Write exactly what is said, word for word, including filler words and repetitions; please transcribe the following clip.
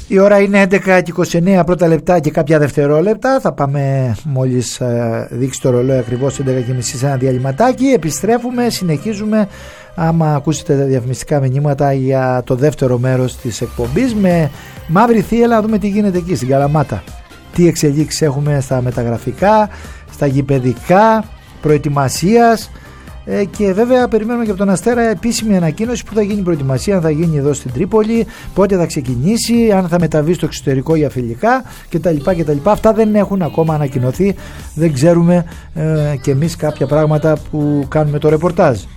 Η ώρα είναι έντεκα και είκοσι εννέα πρώτα λεπτά και κάποια δευτερόλεπτα. Θα πάμε μόλις ε, δείξει το ρολόι ακριβώς έντεκα και μισή σε ένα διαλυματάκι. Επιστρέφουμε, συνεχίζουμε. Άμα ακούσετε τα διαφημιστικά μηνύματα για το δεύτερο μέρος της εκπομπής με Μαύρη Θύελλα, να δούμε τι γίνεται εκεί στην Καλαμάτα. Τι εξελίξεις έχουμε στα μεταγραφικά, στα γηπεδικά, προετοιμασίας. Ε, και βέβαια περιμένουμε και από τον Αστέρα επίσημη ανακοίνωση που θα γίνει η προετοιμασία, αν θα γίνει εδώ στην Τρίπολη, πότε θα ξεκινήσει, αν θα μεταβεί στο εξωτερικό για φιλικά κτλ. κτλ. Αυτά δεν έχουν ακόμα ανακοινωθεί, δεν ξέρουμε ε, και εμείς κάποια πράγματα που κάνουμε το ρεπορτάζ.